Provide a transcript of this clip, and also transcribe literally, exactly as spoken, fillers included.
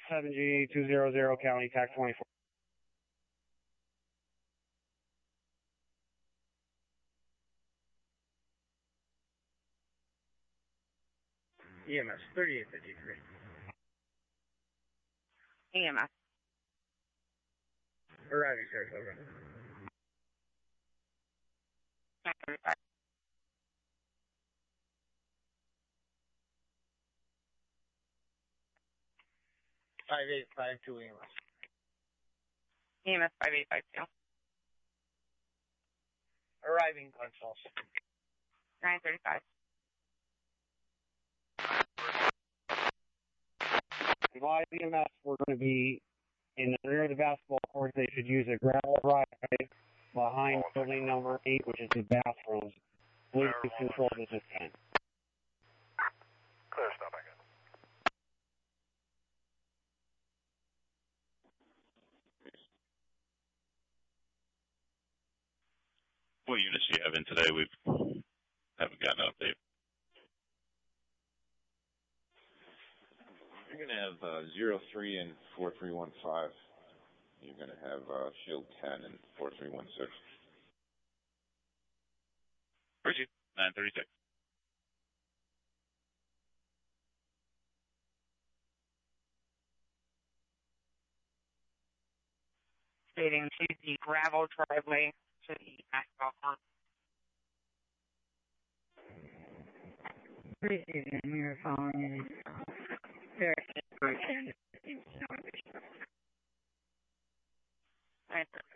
seven G two hundred, County Tac twenty-four. E M S thirty-eight fifty-three. E M S. Arriving, sir. Over. Five eight five two E M S. E M S five eight five two. Arriving, Consols. nine thirty-five. Advise E M S, we're going to be in the rear of the basketball court. They should use a gravel driveway behind building number eight, which is the bathrooms. Please control this at ten. Clear, stop again. What units do you have in today? We haven't gotten an update. You're going to have uh, zero three and four three one five. You're going to have uh, Shield ten and four three one six. Where's you? nine thirty-six. Stating to the gravel driveway to the basketball court. Receiving, we are following very